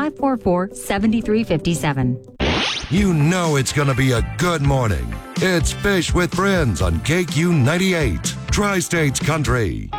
544-7357. You know it's going to be a good morning. It's Fish with Friends on KQ98, Tri-States Country.